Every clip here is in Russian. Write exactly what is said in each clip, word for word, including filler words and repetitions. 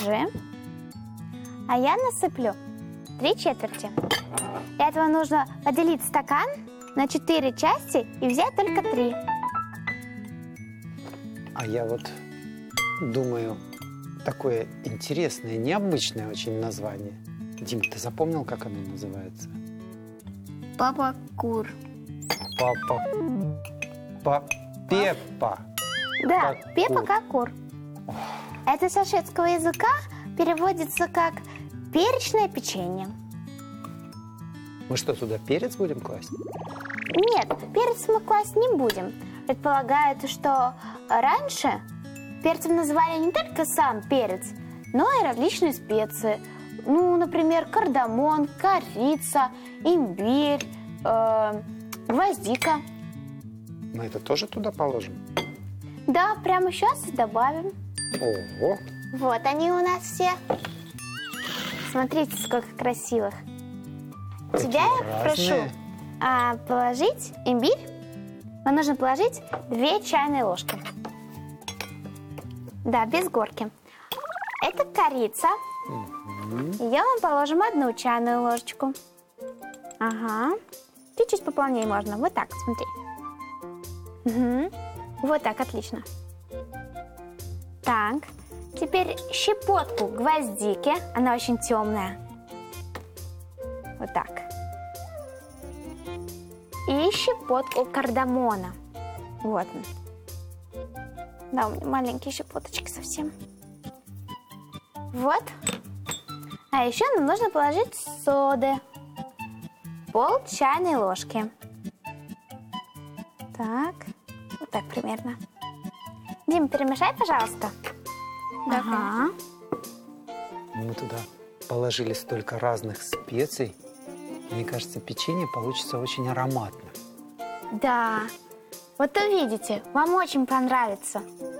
Держи. А я насыплю три четверти. Для этого нужно поделить стакан на четыре части и взять только три. А я вот думаю, такое интересное, необычное очень название. Дим, ты запомнил, как оно называется? Папа Кур. Папа... Па... Пеппа. Да, Как Пеппа кур. как кур. Это со шведского языка переводится как перечное печенье. Мы что, туда перец будем класть? Нет, перец мы класть не будем. Предполагают, что раньше перцем называли не только сам перец, но и различные специи. Ну, например, кардамон, корица, имбирь, э, гвоздика. Мы это тоже туда положим? Да, прямо сейчас добавим. Ого! Вот они у нас все. Смотрите, сколько красивых. Какие Тебя я прошу разные. а, положить имбирь. Вам нужно положить две чайные ложки. Да, без горки. Это корица. Ее мы положим одну чайную ложечку. Ага. Чуть-чуть пополнее можно. Вот так, смотри. Угу. Вот так, отлично. Так. Теперь щепотку гвоздики. Она очень темная. Вот так. И щепотку кардамона. Вот он. Да, у меня маленькие щепоточки совсем. Вот. А еще нам нужно положить соды. Пол чайной ложки. Так. Вот так примерно. Дим, перемешай, пожалуйста. Ага. Мы туда положили столько разных специй. Мне кажется, печенье получится очень ароматно. Да. Вот увидите, вам очень понравится.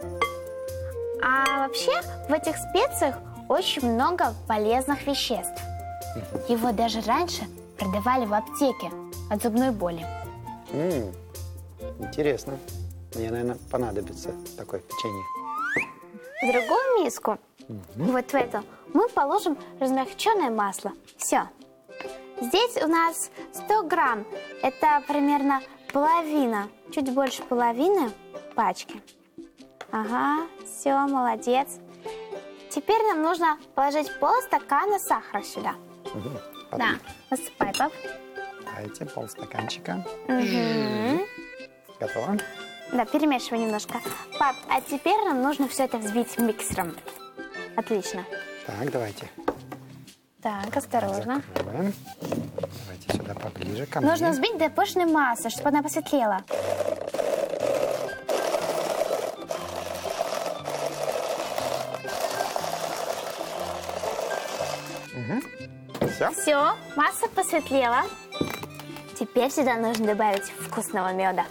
А вообще в этих специях очень много полезных веществ. Его даже раньше продавали в аптеке от зубной боли. М-м, интересно. Мне, наверное, понадобится такое печенье. В другую миску, вот в эту, мы положим размягченное масло. Все. Здесь у нас сто грамм. Это примерно половина, чуть больше половины пачки. Ага, все, молодец. Теперь нам нужно положить полстакана сахара сюда. Угу. Да, насыпай, пап. Дайте полстаканчика. Угу. Готово? Да, перемешивай немножко. Пап, а теперь нам нужно все это взбить миксером. Отлично. Так, давайте. Так, осторожно. Закроем. Давайте сюда поближе ко мне. Нужно взбить до пышной массы, чтобы она посветлела. Угу. Все? Все, масса посветлела. Теперь сюда нужно добавить вкусного меда.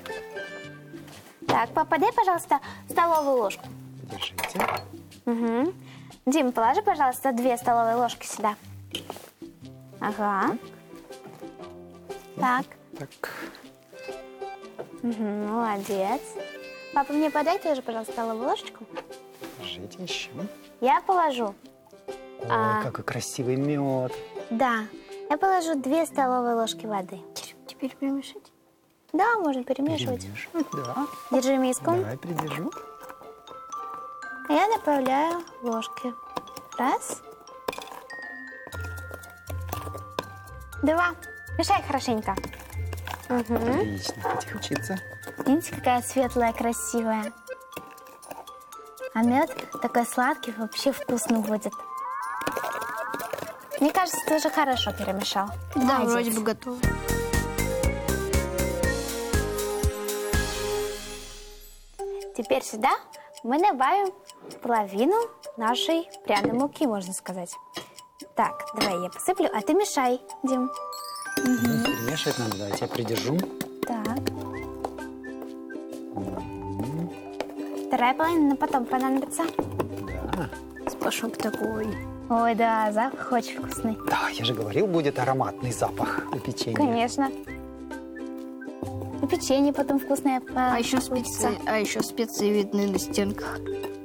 Так, папа, дай, пожалуйста, столовую ложку. Держите. Угу. Дим, положи, пожалуйста, две столовые ложки сюда. Ага. Так. Так. Угу, молодец. Папа, мне подай тоже, пожалуйста, столовую ложечку. Держите еще. Я положу. Ой, А. какой красивый мед. Да, я положу две столовые ложки воды. Теперь перемешать. Да, можно перемешивать. Перемешивать, да. Держи миску. Давай, придержу. А я добавляю ложки. Раз. Два. Мешай хорошенько. Угу. Отлично, хоть учиться. Видите, какая светлая, красивая. А мед такой сладкий, вообще вкусно будет. Мне кажется, ты уже хорошо перемешал. Да, Молодец. вроде бы готово. Теперь сюда мы добавим половину нашей пряной муки, можно сказать. Так, давай я посыплю, а ты мешай, Дим. Угу. Перемешивать надо, давайте я придержу. Так. Вторая половина потом понадобится. Да. Запашок такой. Ой, да, запах очень вкусный. Да, я же говорил, будет ароматный запах у печенья. Конечно. И печенье потом вкусное А еще получится. специи, а еще специи видны на стенках.